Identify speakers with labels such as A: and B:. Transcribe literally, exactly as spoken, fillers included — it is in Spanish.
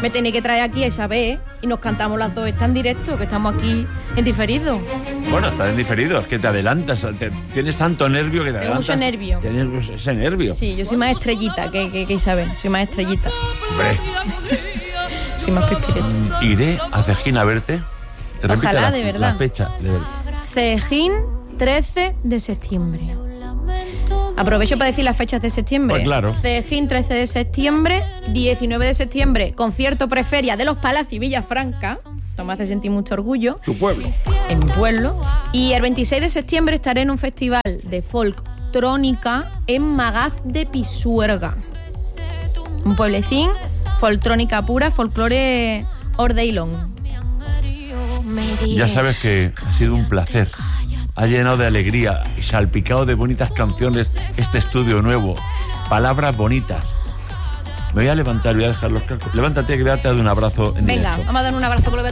A: Me tenéis que traer aquí a Isabel y nos cantamos las dos. Está en directo, que estamos aquí en diferido.
B: Bueno, está en diferido, es que te adelantas. Te, tienes tanto nervio que te
A: Tengo
B: adelantas.
A: mucho nervio.
B: Tienes ese nervio.
A: Sí, yo soy más estrellita que, que, que Isabel. Soy más estrellita.
B: Hombre.
A: Soy más pispireta.
B: Iré a Cejín a verte. Te repito
A: Ojalá,
B: la,
A: de verdad.
B: La fecha, de verdad.
A: Cejín, trece de septiembre. Aprovecho para decir las fechas de septiembre.
B: Pues claro.
A: Cejín, trece de septiembre. diecinueve de septiembre, concierto preferia de los Palacios y Villafranca. Esto me hace sentir mucho orgullo.
B: Tu pueblo.
A: En mi pueblo. Y el veintiséis de septiembre estaré en un festival de folktrónica en Magaz de Pisuerga. Un pueblecín, folktrónica pura, folclore ordeilón.
B: Ya sabes que ha sido un placer. Ha llenado de alegría y salpicado de bonitas canciones este estudio nuevo. Palabras bonitas. Me voy a levantar, voy a dejar los cascos. Levántate, que voy a darte un abrazo en
A: Venga,
B: directo.
A: vamos a dar un abrazo con los